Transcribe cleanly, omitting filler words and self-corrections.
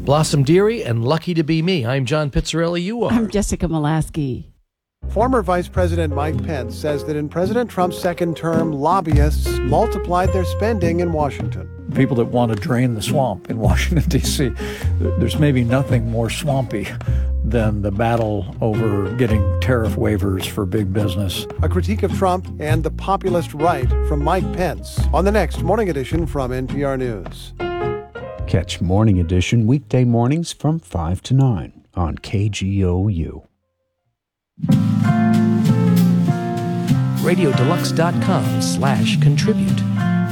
Blossom Dearie and Lucky to Be Me. I'm John Pizzarelli. You are. I'm Jessica Molaski. Former Vice President Mike Pence says that in President Trump's second term, lobbyists multiplied their spending in Washington. People that want to drain the swamp in Washington, D.C., there's maybe nothing more swampy than the battle over getting tariff waivers for big business. A critique of Trump and the populist right from Mike Pence on the next Morning Edition from NPR News. Catch Morning Edition weekday mornings from 5 to 9 on KGOU. RadioDeluxe.com/contribute.